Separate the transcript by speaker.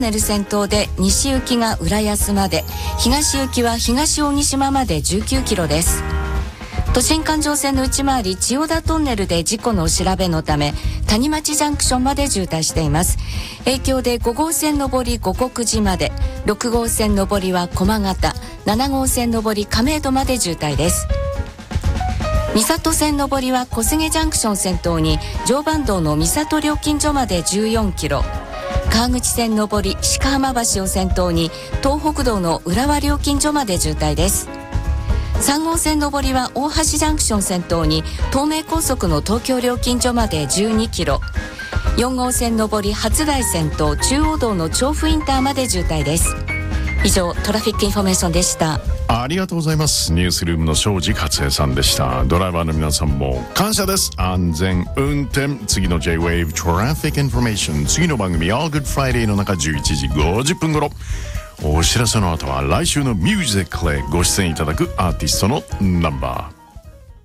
Speaker 1: ネル先頭で西行きが浦安まで、東行きは東扇島まで19キロです。都心環状線の内回り千代田トンネルで事故の調べのため、谷町ジャンクションまで渋滞しています。影響で5号線上り五国寺まで、6号線上りは駒形、7号線上り亀戸まで渋滞です。三郷線上りは小菅ジャンクション先頭に常磐道の三郷料金所まで14キロ、川口線上り鹿浜橋を先頭に東北道の浦和料金所まで渋滞です。3号線上りは大橋ジャンクション先頭に東名高速の東京料金所まで12キロ、4号線上り初台線と中央道の調布インターまで渋滞です。以上、トラフィックインフォメーションでした。
Speaker 2: ありがとうございます。ニュースルームの庄司克也さんでした。ドライバーの皆さんも感謝です。安全運転。次の J-Wave トラフィックインフォメーション、次の番組 All Good Friday の中11時50分頃、お知らせの後は来週のミュージックでご出演いただくアーティストのナンバー。